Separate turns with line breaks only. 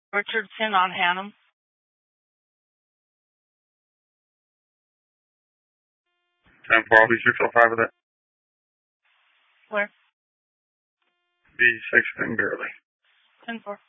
Richardson on Hannum.
Ten four, I'll be 605 of that.
Where?
B16 barely.
10-4.